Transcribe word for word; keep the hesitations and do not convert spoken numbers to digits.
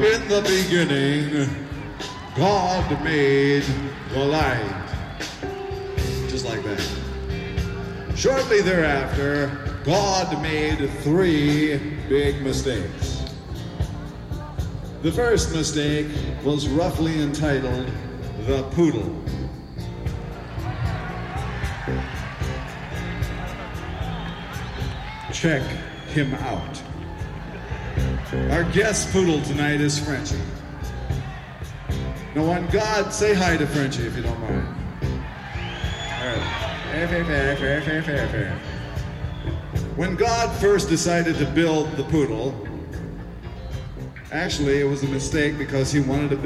In the beginning, God made the light. Just like that. Shortly thereafter, God made three big mistakes. The first mistake was roughly entitled The Poodle. Check him out. Our guest poodle tonight is Frenchie. Now on God, say hi to Frenchie if you don't mind. All right. Fair, fair, fair, fair, fair, fair, fair. When God first decided to build the poodle, actually it was a mistake because he wanted to build